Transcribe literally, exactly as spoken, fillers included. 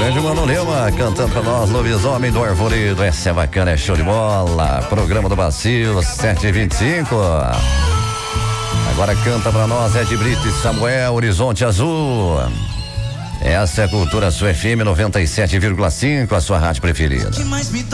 Grande Mano Lima cantando pra nós, Lobisomem do Arvoredo. Essa é bacana, é show de bola. Programa do Bacio, sete e vinte e cinco. Agora canta pra nós Ed Brito e Samuel, Horizonte Azul. Essa é a Cultura Sua F M noventa e sete vírgula cinco, a sua rádio preferida.